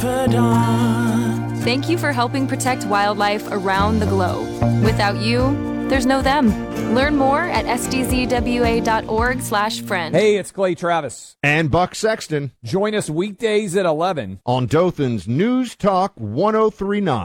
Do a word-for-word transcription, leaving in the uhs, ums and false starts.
Thank you for helping protect wildlife around the globe. Without you, there's no them. Learn more at s d z w a dot org slash friend. Hey, it's Clay Travis. And Buck Sexton. Join us weekdays at eleven on Dothan's News Talk one oh three point nine.